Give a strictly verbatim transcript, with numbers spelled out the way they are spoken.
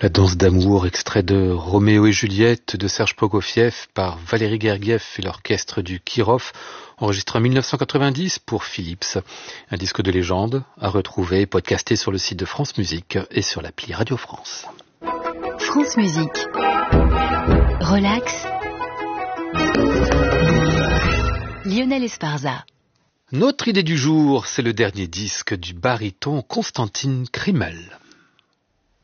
La danse d'amour, extrait de Roméo et Juliette de Serge Prokofiev par Valéry Gergiev et l'orchestre du Kirov, enregistré en mille neuf cent quatre-vingt-dix pour Philips. Un disque de légende à retrouver et podcasté sur le site de France Musique et sur l'appli Radio France. France Musique. Relax. Lionel Esparza. Notre idée du jour, c'est le dernier disque du baryton Konstantin Krimel.